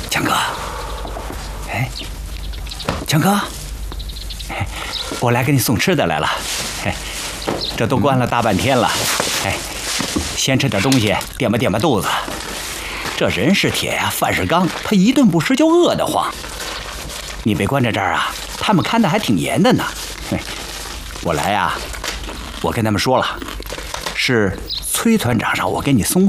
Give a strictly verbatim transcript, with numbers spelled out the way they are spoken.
强哥，哎，强哥，哎，我来给你送吃的来了。哎，这都关了大半天了，哎，先吃点东西垫吧垫吧肚子。这人是铁呀，饭是钢，他一顿不吃就饿得慌。你被关在这儿啊，他们看得还挺严的呢。哎，我来呀，我跟他们说了，是崔团长让我给你送